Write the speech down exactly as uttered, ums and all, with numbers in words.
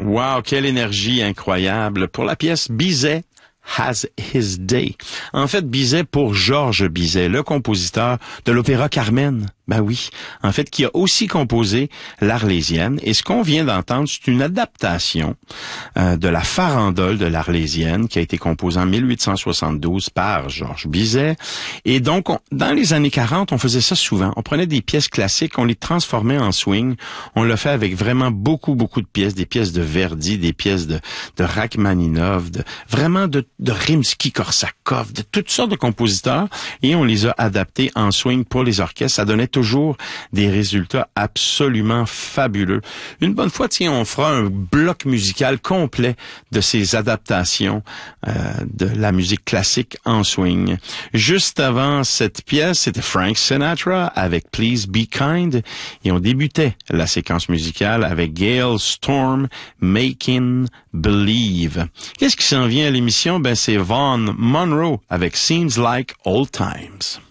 Wow, quelle énergie incroyable pour la pièce Bizet Has His Day. En fait, Bizet pour Georges Bizet, le compositeur de l'opéra Carmen. Ben oui, en fait, qui a aussi composé l'Arlésienne. Et ce qu'on vient d'entendre, c'est une adaptation euh, de la farandole de l'Arlésienne qui a été composée en mille huit cent soixante-douze par Georges Bizet. Et donc, on, dans les années quarante, on faisait ça souvent. On prenait des pièces classiques, on les transformait en swing. On l'a fait avec vraiment beaucoup, beaucoup de pièces, des pièces de Verdi, des pièces de, de Rachmaninov, de, vraiment de, de Rimsky-Korsakov, de toutes sortes de compositeurs. Et on les a adaptés en swing pour les orchestres. Ça donnait toujours des résultats absolument fabuleux. Une bonne fois, tiens, on fera un bloc musical complet de ces adaptations euh, de la musique classique en swing. Juste avant cette pièce, c'était Frank Sinatra avec Please Be Kind et on débutait la séquence musicale avec Gale Storm, Making Believe. Qu'est-ce qui s'en vient à l'émission? Ben, c'est Vaughn Monroe avec Seems Like Old Times.